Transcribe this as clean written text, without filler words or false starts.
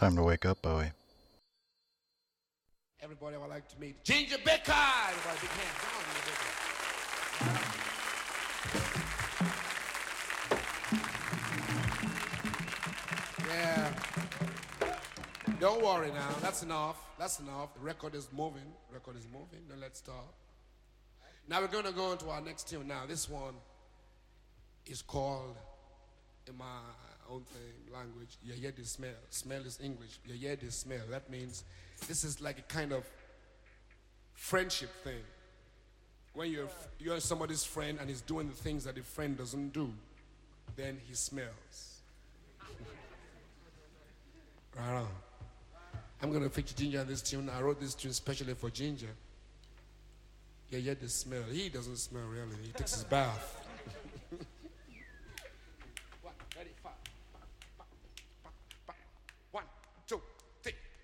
time to wake up, Bowie. Everybody would like to meet Ginger Baker. Everybody, big hand. Come on, Ginger Baker. Yeah. Don't worry now. That's enough. That's enough. The record is moving. Record is moving. Now let's stop. Now we're going to go into our next tune. Now this one is called, in my own thing, language, you hear the smell. Smell is English. You hear the smell. That means this is like a kind of friendship thing. When you're somebody's friend and he's doing the things that the friend doesn't do, then he smells. Right on. I'm going to feature Ginger on this tune. I wrote this tune especially for Ginger. You hear the smell. He doesn't smell really. He takes his bath.